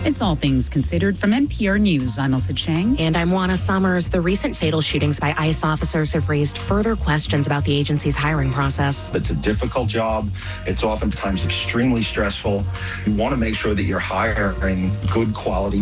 It's All Things Considered from NPR News. I'm Elsa Chang. And I'm Juana Summers. The recent fatal shootings by ICE officers have raised further questions about the agency's hiring process. It's a difficult job. It's oftentimes extremely stressful. You want to make sure that you're hiring good quality